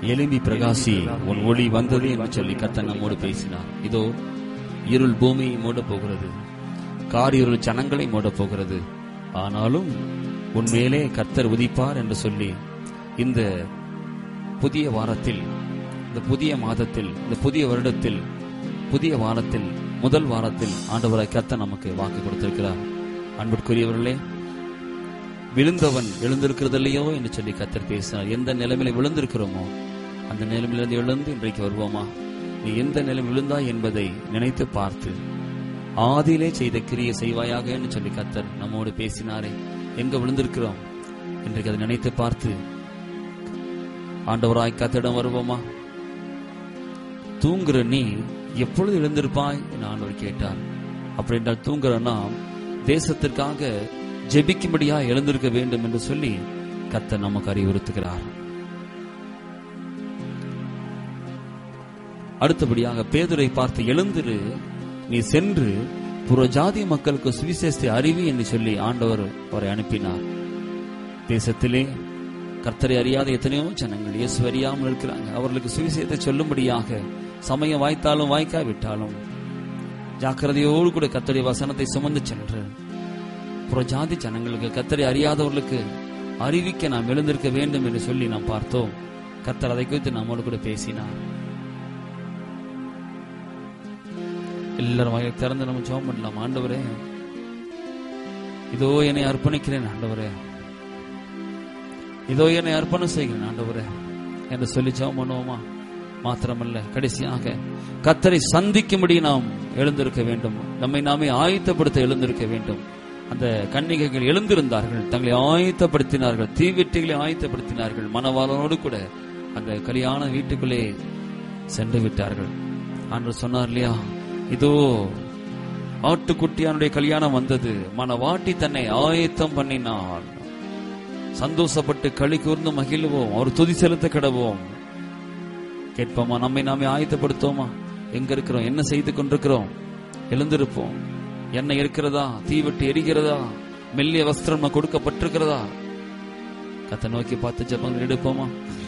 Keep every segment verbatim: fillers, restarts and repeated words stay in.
எழும்பி பிரகாசி, உன் ஒளி வந்தது என்று சொல்லி கர்த்தர் நம்மோடு பேசினார். இதோ இருள் பூமியை மூட போகிறது, காரிருள் ஜனங்களை மூட போகிறது, ஆனாலும் உன்மேலே கர்த்தர் உதிப்பார் என்று சொல்லி இந்த புதிய வாரத்தில், இந்த புதிய மாதத்தில், இந்த புதிய வருடத்தில், புதிய வாரத்தில், முதல் வாரத்தில் ஆண்டவராய் கர்த்தர் நமக்கு வாக்கு கொடுத்திருக்கிறார். அன்பிற்குரியவர்களே, விழுந்தவன் எழுந்திருக்கிறதில்லையோ என்று சொல்லி கர்த்தர் பேசினார். எந்த நிலைமையில விழுந்திருக்கிறோமோ அந்த நிலைமையிலிருந்து எழுந்து இன்றைக்கு வருவோமா? நீ எந்த நிலைமை விழுந்தாய் என்பதை நினைத்து பார்த்து ஆதியிலே செய்த கிரியை செய்வாயாக என்று சொல்லி கர்த்தர் நம்மோடு பேசினாரே. எங்க விழுந்திருக்கிறோம் இன்றைக்கு அதை நினைத்து பார்த்து ஆண்டவராய் கர்த்தரிடம் வருவோமா? தூங்குற நீ எப்பொழுது எழுந்திருப்பாய் என்று ஆண்டவர் கேட்டார். அப்படி என்றால் தூங்குற நாம் தேசத்திற்காக ஜெபிக்கும்படியா எழுந்திருக்க வேண்டும் என்று சொல்லி கர்த்தர் நமக்கு அறிவுறுத்துகிறார். அடுத்தபடியாக பேதுரை பார்த்து, எழுந்திரு, நீ சென்று புறஜாதி மக்களுக்கு சுவிசேஷத்தை அறிவி என்று சொல்லி ஆண்டவர் அவரை அனுப்பினார். தேசத்திலே கர்த்தரை அறியாத எத்தனையோ ஜனங்கள் இயேசு அறியாமல் இருக்கிறாங்க. அவர்களுக்கு சுவிசேஷத்தை சொல்லும்படியாக சமயம் வாய்த்தாலும் வாய்க்காவிட்டாலும் ஜாக்கிரதையோடு கூட கர்த்தருடைய வசனத்தை சுமந்து சென்று புறஜாதி ஜனங்களுக்கு, கர்த்தரை அறியாதவர்களுக்கு அறிவிக்க நாம் எழுந்திருக்க வேண்டும் என்று சொல்லி நாம் பார்த்தோம். கர்த்தர் அதை குறித்து நம்மோடு கூட பேசினார். எல்லாரும் வாயை திறந்து நம்ம ஜெபம் பண்ணலாம். ஆண்டவரே, இதோ என்னை அர்ப்பணிக்கிறேன் ஆண்டவரே, இதோ என்னை அர்ப்பணம் செய்கிறேன் ஆண்டவரே என்று சொல்லி ஜெபம் பண்ணுவோமா? மாத்திரமல்ல, கடைசியாக கர்த்தரை சந்திக்கும்படி நாம் எழுந்திருக்க வேண்டும். நம்மை நாமே ஆயத்தப்படுத்த எழுந்திருக்க வேண்டும். அந்த கன்னிகைகள் எழுந்திருந்தார்கள், தங்களை ஆயத்தப்படுத்தினார்கள், தீவெட்டிகளை ஆயத்தப்படுத்தினார்கள். மணவாளனோடு கூட அந்த கல்யாண வீட்டுக்குள்ளே சென்று விட்டார்கள். ஆண்டவர் சொன்னார் இல்லையா, இதோ ஆட்டுக்குட்டியானுடைய கல்யாணம் வந்தது, மணவாட்டி தன்னை ஆயத்தம் பண்ணினாள், சந்தோஷப்பட்டு களி கூர்ந்து மகிழ்வோம், அவர் துதி செலுத்த கிடவோம். கேட்போமா? நம்மை நாமே ஆயத்தப்படுத்தோமா? எங்க இருக்கிறோம்? என்ன செய்து கொண்டிருக்கிறோம்? எழுந்திருப்போம். என்ன இருக்கிறதா? தீவெட்டி எரிகிறதா? மெல்லிய வஸ்திரம் கொடுக்கப்பட்டிருக்கிறதா? கர்த்தரை நோக்கி பார்த்து ஜெபங்கள் எடுப்போமா?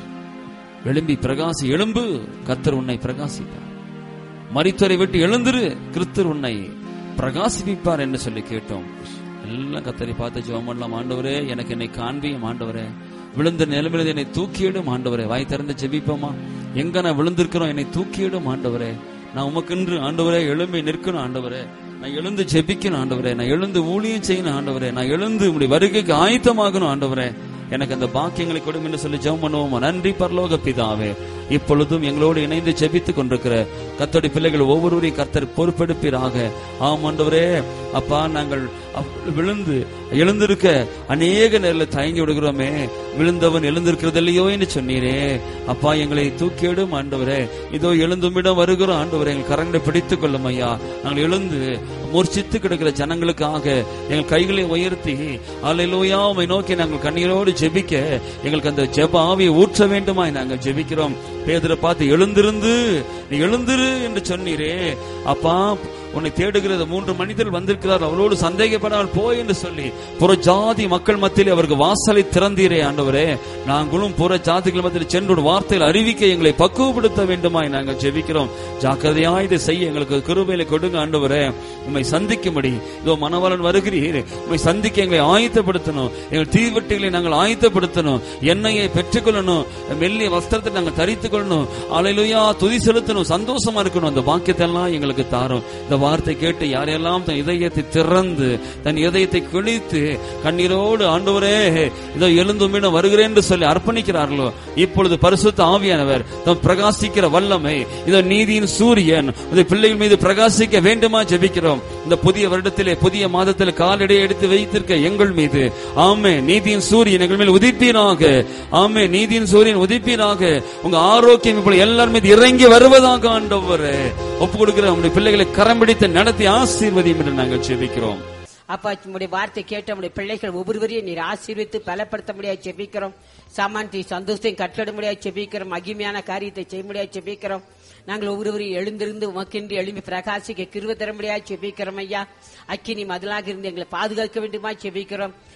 எழும்பி பிரகாசி, எழும்பு, கர்த்தர் உன்னை பிரகாசிப்பார். மரித்தோரை விட்டு எழுந்திரு, கிறிஸ்து உன்னை பிரகாசிப்பார் என்று சொல்லி கேட்டோம். எல்லாம் கர்த்தரை பார்த்து ஜெபம் பண்ணலாம். ஆண்டவரே, எனக்கு என்னை காண்பியும் ஆண்டவரே, விழுந்த நிலைமையில என்னை தூக்கியிடும் ஆண்டவரே. வாய் திறந்து ஜெபிப்போமா? எங்க நான் விழுந்திருக்கிறோம், என்னை தூக்கியிடும் ஆண்டவரே. நான் உமக்கென்று ஆண்டவரே எழும்பி நிற்கணும் ஆண்டவரே. நான் எழுந்து ஜெபிக்கணும் ஆண்டவரே. நான் எழுந்து ஊழியம் செய்யணும் ஆண்டவரே. நான் எழுந்து உம்முடைய வருகைக்கு ஆயத்தமாகணும் ஆண்டவரே. எனக்கு அந்த பாக்கியங்களை கொடுங்க என்று சொல்லி ஜெபம் பண்ணுவோமா? நன்றி பரலோக பிதாவே, இப்பொழுதும் எங்களோடு இணைந்து ஜெபித்துக் கொண்டிருக்கிற கர்த்தருடைய பிள்ளைகள் ஒவ்வொருவரையும் கர்த்தர் பொறுப்பெடுப்பீராக. ஆம் ஆண்டவரே, அப்பா, நாங்கள் விழுந்து எழுந்திருக்க அநேக நேரில் தயங்கி விடுகிறோமே, விழுந்தவன் எழுந்திருக்கிறது இல்லையோ என்று சொன்னீரே. அப்பா, எங்களை தூக்கியிடும் ஆண்டவரே. இதோ எழுந்துமிடம் வருகிறோம் ஆண்டவரே. எங்கள் கரங்களை பிடித்துக் கொள்ளும் ஐயா. நாங்கள் எழுந்து மூர்ச்சித்து கிடக்கிற ஜனங்களுக்காக எங்கள் கைகளை உயர்த்தி அல்லேலூயா உம்மை நோக்கி நாங்கள் கண்ணீரோடு ஜெபிக்க எங்களுக்கு அந்த ஜெப ஆவியை ஊற்ற வேண்டுமாய் நாங்கள் ஜெபிக்கிறோம். பேதுரை பார்த்து, எழுந்திருந்து நீ எழுந்திரு என்று சொன்னீரே. அப்பா, உன்னை தேடுகிறது மூன்று மனிதர்கள் வந்திருக்கிறார், அவளோடு சந்தேகப்படாமல் போய் என்று சொல்லி புற ஜாதி மக்கள் மத்தியில் அவருக்கு வாசலை திறந்தீரே ஆண்டவரே. நாங்களும் புற ஜாதிகள் மத்தியில் சென்று வார்த்தையில் அறிவிக்க எங்களை பக்குவப்படுத்த வேண்டுமாய் நாங்கள் ஜெபிக்கிறோம். ஜாக்கிரதையா இதை செய்ய எங்களுக்கு கிருபையில கொடுங்க ஆண்டவரே. உம்மை சந்திக்கும்படி இதோ மணவாளன் வருகிறீர், உம்மை சந்திக்க எங்களை ஆயத்தப்படுத்தணும். எங்கள் தீவெட்டிகளை நாங்கள் ஆயத்தப்படுத்தணும். எண்ணெயை பெற்றுக்கொள்ளணும், மெல்லிய வஸ்திரத்தை நாங்கள் தரித்துக் கொள்ளணும். அல்லேலூயா, துதி செலுத்தணும், சந்தோஷமா இருக்கணும். அந்த பாக்கியத்தை எல்லாம் எங்களுக்கு தாரும். இந்த வார்த்தை கேட்டு யாரெல்லாம் தன் இதயத்தை திறந்து தன் இதயத்தை கிழித்து கண்ணீரோடு ஆண்டவரே இதோ எழுந்தும் வருகிறேன் என்று சொல்லி அர்ப்பணிக்கிறார்களோ, இப்பொழுது பரிசுத்த ஆவியானவர் தம் பிரகாசிக்கிற வல்லமை இதோ நீதியின் சூரியன் இந்த பிள்ளைகள் மீது பிரகாசிக்க வேண்டுமா ஜெபிக்கிறோம். இந்த புதிய வருடத்திலே புதிய மாதத்தில் காலடியை எடுத்து வைத்திருக்க எங்கள் மீது ஆமே நீதியின் சூரியன் எங்கள் மேல் உதிப்பீராக. ஆமே நீதியின் சூரியன் உதிப்பீராக. உங்க ஆரோக்கியம் இப்பொழுது எல்லார் மீது இறங்கி வருவதாக ஆண்டவரே ஒப்பு கொடுக்கிற உங்களுடைய பிள்ளைகளை கரம் பிடித்து நடத்தி ஆசீர்வதியும் என்று நாங்கள் ஜெபிக்கிறோம். அப்பா, உங்களுடைய வார்த்தை கேட்ட நம்முடைய பிள்ளைகள் ஒவ்வொருவரையும் நீர் ஆசீர்வித்து பலப்படுத்த முடியாது ஜெபிக்கிறோம். சாமான்டி சந்தோஷத்தையும் கட்டளை முடியாது ஜெபிக்கிறோம். மகிமையான காரியத்தை செய்ய முடியாது ஜெபிக்கிறோம். நாங்கள் ஒவ்வொருவரையும் எழுந்திருந்து உமக்கென்று எழும்பி பிரகாசிக்க கிருபை தர முடியாது ஜெபிக்கிறோம் ஐயா. அக்கினி மதிலாக இருந்து எங்களை பாதுகாக்க வேண்டுமா ஜெபிக்கிறோம்.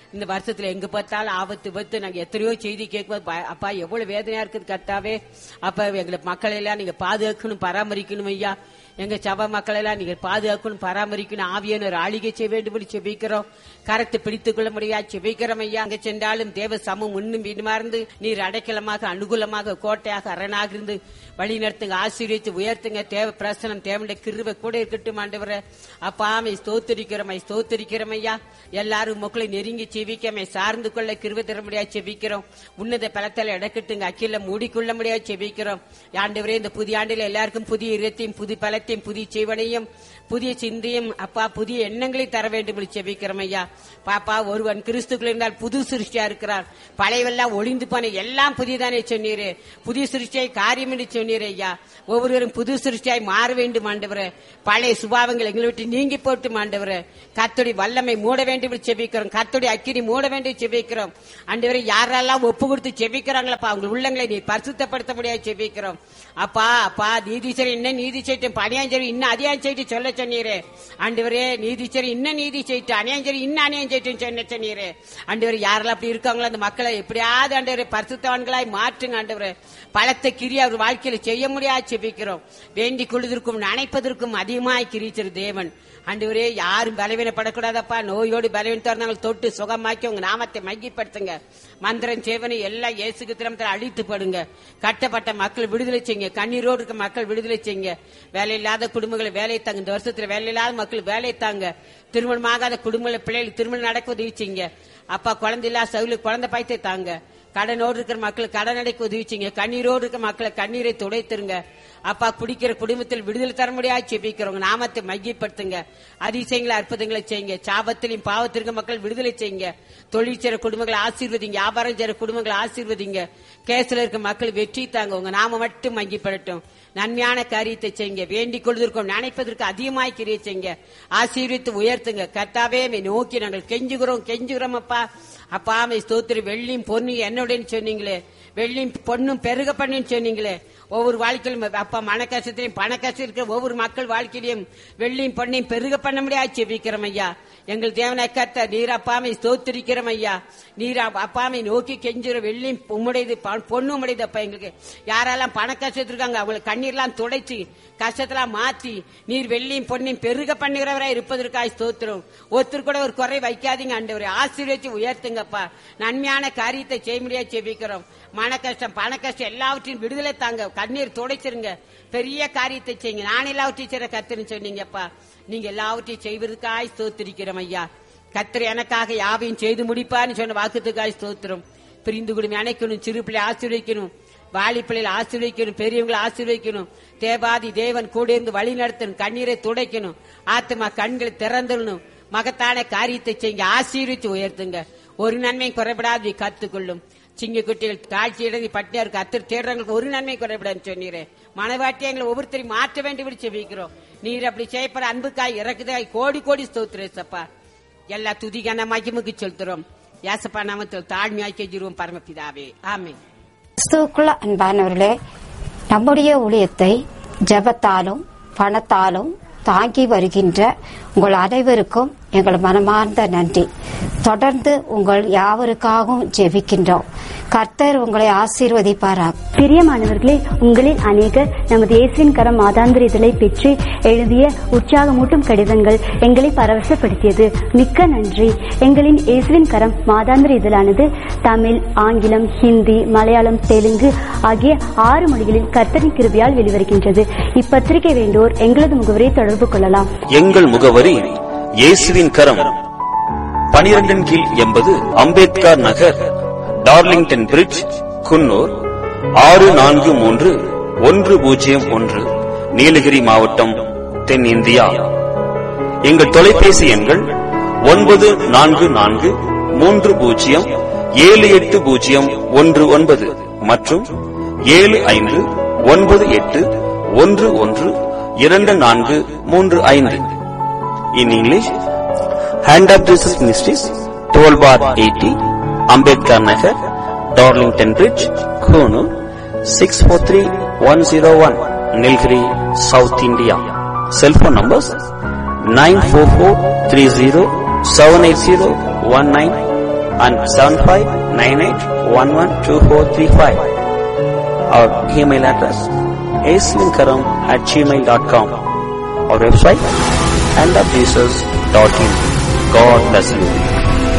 இந்த வருஷத்துல எங்க பார்த்தாலும் ஆபத்து பத்து நாங்க எத்தனையோ செய்தி கேட்கும்போது அப்பா எவ்வளவு வேதனையா இருக்குது கர்த்தாவே. அப்ப எங்களை மக்களை எல்லாம் நீங்க பாதுகாக்கணும், பராமரிக்கணும் ஐயா. எங்க சபை மக்கள் எல்லாம் நீங்க பாதுகாக்கணும், பராமரிக்கணும். ஆவியான ஒரு ஆளிகை செய்ய வேண்டும் செபிக்கிறோம். கரத்தை பிடித்துக் கொள்ள முடியாது செபிக்கிறோம் ஐயா. அங்க சென்றாலும் தேவ சமம் இன்னும் வீடுமா இருந்து நீர் அடைக்கலமாக அனுகூலமாக கோட்டையாக அரணாக இருந்து வழி நடத்துங்க, ஆசீர்வதித்து உயர்த்துங்க. தேவ பிரசனம் தேவனுடைய கிருபை கூட இருக்கட்டும் ஆண்டவரே. அப்பாமை ஸ்தோத்திரிக்கிறோம் ஸ்தோத்திரிக்கிறோம் ஐயா. எல்லாரும் மக்களை நெருங்கி செபிக்கமை சார்ந்து கொள்ள கிருபை தர முடியாது செபிக்கிறோம். உன்னத பலத்தால இடக்கட்டுங்க, அக்கில மூடிக்கொள்ள முடியாது செபிக்கிறோம் ஆண்டவரே. இந்த புதிய ஆண்டில் எல்லாருக்கும் புதிய இரத்தையும் புதிய பலத்தையும் புதிய செய்வனையும் புதிய சிந்தையும் அப்பா புதிய எண்ணங்களை தர வேண்டும் செபிக்கிறோம் ஐயா. பாப்பா ஒருவன் கிறிஸ்துக்குள் இருந்தால் புது சிருஷ்டியா இருக்கிறார், பழையவெல்லாம் ஒளிந்து போன எல்லாம் புதியதானே சொன்னீரே. புதிய சிருஷ்டியாய் காரியம் என்று சொன்னீரே ஐயா. ஒவ்வொருவரும் புது சிருஷ்டியாய் மாற வேண்டும் ஆண்டவரே. பழைய சுபாவங்கள் எங்களை விட்டு நீங்கி போட்டு ஆண்டவரே. கர்த்தருடைய வல்லமை மூட வேண்டும் செபிக்கிறோம், கர்த்தருடைய அக்கினி மூட வேண்டும் செபிக்கிறோம் ஆண்டவரே. யாரெல்லாம் ஒப்பு கொடுத்து செபிக்கிறாங்களப்பா அவங்க உள்ளங்களை நீ பரிசுத்தப்படுத்த முடியாது செபிக்கிறோம் அப்பா. அப்பா நீதிச்சரி இன்னும் நீதி செய்யும், அநியாஞ்சரி இன்னும் அதிகாரம் செய்து சொல்ல சொன்னீரே ஆண்டவரே. நீதிச்சரி இன்னும் நீதி செய்து, அநியாஞ்சரி இன்னும் அநியாயம் செய்யும் சொன்ன சொன்னீரே ஆண்டவரே. யாரெல்லாம் அப்படி இருக்காங்களோ அந்த மக்களை எப்படியாவது ஆண்டவரே பரிசுத்தவான்களாய் மாற்றுங்க ஆண்டவரே. பலத்த கிரியை அவர் வாழ்க்கையில செய்ய முடியாது செபிக்கிறோம். வேண்டிக் கொள்வதற்கும் நினைப்பதற்கும் அதிகமாய் கிரிச்சர் தேவன் ஆண்டவரே. யாரும் பலவீனப்படக்கூடாதப்பா. நோயோடு பலவீனத்தை தொட்டு சுகமாக்கி உங்க நாமத்தை மையப்படுத்துங்க. மந்திரம் சேவனை எல்லாம் இயேசுக்கு திறமத்தில் அழித்து படுங்க. கட்டப்பட்ட மக்கள் விடுதலை செய்யுங்க, கண்ணீரோடு இருக்க மக்கள் விடுதலை செய்யுங்க. வேலை இல்லாத குடும்பங்களை வேலை தாங்க. இந்த வருஷத்துல வேலை இல்லாத மக்கள் வேலை தாங்க. திருமணமாகாத குடும்பங்களை பிள்ளைகள் திருமணம் நடக்க உதவி செய்யுங்க அப்பா. குழந்தை இல்லாத சவுலுக்கு குழந்தை பாய்த்தே தாங்க. கடனோடு இருக்கிற மக்கள் கடன் அடைக்க உதவிச்சிங்க. கண்ணீரோடு இருக்கிற மக்களை கண்ணீரை துடைத்துருங்க அப்பா. குடிக்கிற குடும்பத்தில் விடுதலை தர முடியாது செபிக்கிறவங்க நாமத்தை மையப்படுத்துங்க. அதிசயங்களை அற்புதங்களை செய்யுங்க. சாபத்திலையும் பாவத்திற்கு மக்கள் விடுதலை செய்யுங்க. தொழில் செய்ற குடும்பங்களை ஆசீர்வதிங்க, வியாபாரம் செய்ற குடும்பங்களை ஆசீர்வதிங்க. கேஸ்ல இருக்க மக்கள் வெற்றி தாங்க. உங்க நாம மட்டும் மையப்படட்டும். நன்மையான காரியத்தை செய்யுங்க. வேண்டிக் கொள்வதற்கும் நினைப்பதற்கு அதிகமாய் கிரியை செய்யுங்க. ஆசீர்வித்து உயர்த்துங்க கர்த்தாவே. நோக்கி நாங்கள் கெஞ்சுகிறோம் கெஞ்சுகிறோம் அப்பா. அப்பா ஸ்தோத்திரி. வெள்ளியும் பொண்ணும் என்னுடைய சொன்னீங்களே, வெள்ளியும் பொண்ணும் பெருக பண்ணுன்னு சொன்னீங்களே. ஒவ்வொரு வாழ்க்கையிலும் அப்பா மன கஷ்டத்திலையும் பண கஷ்டம் இருக்கிற ஒவ்வொரு மக்கள் வாழ்க்கையிலையும் வெள்ளியும் பொண்ணையும் பெருக பண்ண முடியாது செபிக்கிறோம் ஐயா. எங்கள் தேவனை கத்த நீர் அப்பாமை ஸ்தோத்திரிக்கிறோம் ஐயா. நீர் அப்பாமை நோக்கி கெஞ்சுற வெள்ளியும் உம்முடையது பொண்ணு உடையது அப்பா. எங்களுக்கு யாரெல்லாம் பண கஷ்டத்தில் இருக்காங்க அவங்களை கண்ணீர்லாம் துடைச்சு கஷ்டத்தெல்லாம் மாற்றி நீர் வெள்ளியும் பொண்ணையும் பெருக பண்ணுகிறவராய் இருப்பதற்காக ஸ்தோத்திரம். ஒருத்தர் கூட ஒரு குறை வைக்காதீங்க ஆண்டவரே. ஆசீர்வதிச்சு உயர்த்துங்கப்பா. நன்மையான காரியத்தை செய்ய முடியாது செபிக்கிறோம். மன கஷ்டம் பண கஷ்டம் எல்லாவற்றையும் விடுதலை தாங்க. கண்ணீர் துடைச்சிருங்க. பெரிய காரியத்தை செய்யுங்க. நான் எல்லாவற்றையும் செய்ற கர்த்தர்னு சொன்னீங்கப்பா. நீங்க எல்லாவற்றையும் செய்வதற்காய் ஸ்தோத்திரிக்கிறோம் ஐயா. கர்த்தர் எனக்காக யாவையும் செய்து முடிப்பான்னு சொன்ன வாக்குத்துக்காய் ஸ்தோத்திரம். பிரிந்து குடும்பம் அணைக்கணும், சிறு பிள்ளை ஆசீர்வதிக்கணும், வாலி பிள்ளைகளை ஆசீர்வதிக்கணும், பெரியவங்களை ஆசீர்வதிக்கணும். தேவாதி தேவன் கூட இருந்து வழி நடத்தணும். கண்ணீரை துடைக்கணும். ஆத்மா கண்களை திறந்துடணும். மகத்தான காரியத்தை செய்யுங்க. ஆசீர்வதிச்சு உயர்த்துங்க. ஒரு நன்மையும் குறைபடாது கத்துக்கொள்ளும். சிங்க குட்டிகள் தாழ்ச்சி இடங்கி பட்டியா இருக்கு. அத்தர் தேடுறவங்களுக்கு ஒரு நன்மை குறைபடாது சொன்னீரே. மனவாட்டி எங்களை ஒவ்வொருத்தரையும் மாற்ற வேண்டி செபிக்கிறோம். நீர் அப்படி செய்யப்படுற அன்புக்காய் இறக்குதாய் கோடி கோடி ஸ்தோத்திரேசப்பா. எல்லா துதிக்கான மகிமுக்கு செலுத்துறோம். யாசப்பா நாமத்தில் தாழ்மையாய் கெஞ்சுவோம் பரமபிதாவே, ஆமென். கிறிஸ்துவுக்குள்ள அன்பானவர்களே, நம்முடைய ஊழியத்தை ஜெபத்தாலும் பணத்தாலும் தாங்கி வருகின்ற உங்கள் அனைவருக்கும் எங்கள் மனமார்ந்த நன்றி. தொடர்ந்து உங்கள் யாவருக்காகவும் ஜெபிக்கின்றோம். கர்த்தர் உங்களை ஆசீர்வதிப்பாராக. பிரியமானவர்களே, உங்களில் அநேகர் நமது இயேசுவின் கரம் மாதாந்திர இதழை பெற்று எழுதிய உற்சாகமூட்டும் கடிதங்கள் எங்களை பரவசப்படுத்தியது. மிக்க நன்றி. எங்களின் இயேசுவின் கரம் மாதாந்திர இதழானது தமிழ், ஆங்கிலம், ஹிந்தி, மலையாளம், தெலுங்கு ஆகிய ஆறு மொழிகளில் கர்த்தரின் கிருபையால் வெளிவருகின்றது. இப்பத்திரிகை வேண்டோர் எங்களது முகவரியை தொடர்பு கொள்ளலாம். எங்கள் முகவரி இயேசுவின் கரம், பனிரெண்டின் கீழ் எண்பது அம்பேத்கர் நகர், டார்லிங்டன் பிரிட்ஜ், குன்னூர் ஆறு நான்கு மூன்று ஒன்று பூஜ்ஜியம் ஒன்று, நீலகிரி மாவட்டம், தென்னிந்தியா. எங்கள் தொலைபேசி எண்கள் ஒன்பது நான்கு நான்கு மூன்று பூஜ்ஜியம் ஏழு எட்டு பூஜ்ஜியம் ஒன்று ஒன்பது மற்றும் ஏழு ஐந்து ஒன்பது எட்டு ஒன்று ஒன்று இரண்டு நான்கு மூன்று ஐந்து. In English, Hand of Jesus Ministries, twelve bar eighty, Ambedkar Nagar, Darlington Bridge, Kunu, six four three one zero one, Nilgiri, South India. Cell phone numbers nine four four three zero seven eight zero one nine and seven five nine eight one one two four three five. Our email address aislinkaram at gmail dot com. Our website and of jesus dot in. God bless you.